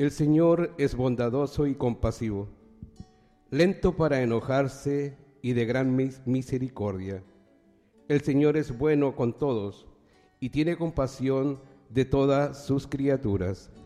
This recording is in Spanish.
El Señor es bondadoso y compasivo, lento para enojarse y de gran misericordia. El Señor es bueno con todos y tiene compasión de todas sus criaturas.